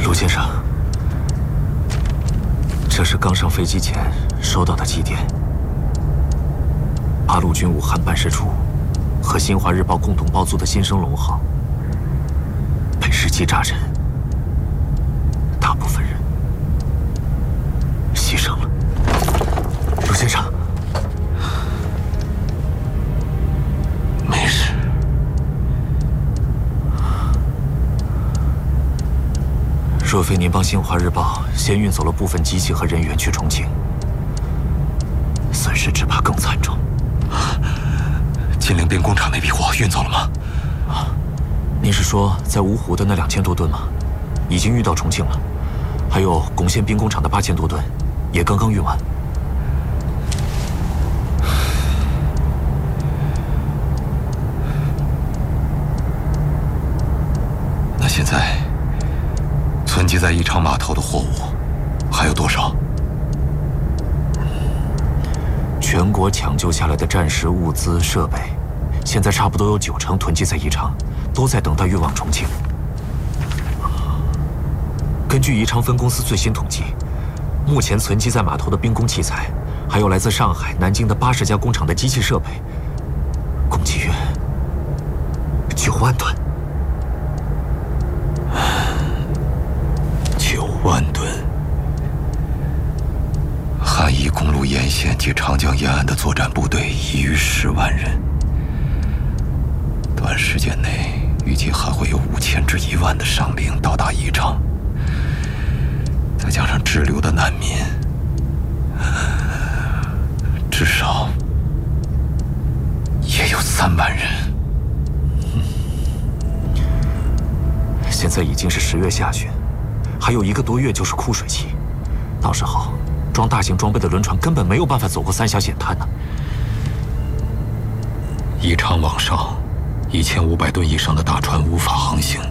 陆先生，这是刚上飞机前收到的急电。八路军武汉办事处和新华日报共同包租的新生龙号被日机炸沉，大部分人牺牲了。陆先生， 没事。 若非您帮新华日报先运走了部分机器和人员去重庆，损失只怕更惨重。 金陵兵工厂那批货运走了吗？ 您是说在芜湖的那2000多吨吗？已经运到重庆了，还有珙县兵工厂的8000多吨，也刚刚运完。 那现在存积在宜昌码头的货物还有多少？ 全国抢救下来的战时物资设备，现在差不多有90%囤积在宜昌，都在等待运往重庆。根据宜昌分公司最新统计，目前存积在码头的兵工器材，还有来自上海、南京的80家工厂的机器设备，共计约9万吨。 9万吨。汉宜公路沿线及长江沿岸的作战部队已逾10万人，短时间内预计还会有5000至1万的伤兵到达宜昌，再加上滞留的难民，至少也有3万人。 现在已经是10月下旬，还有1个多月就是枯水期，到时候装大型装备的轮船根本没有办法走过三峡险滩呢。 宜昌往上，1500吨以上的大船无法航行，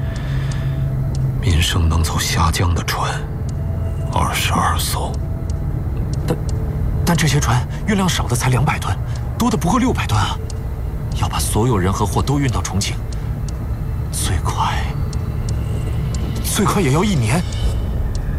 民生能走峡江的船22艘。 但这些船运量少的才200吨，多的不过600吨啊！要把所有人和货都运到重庆，最快也要1年。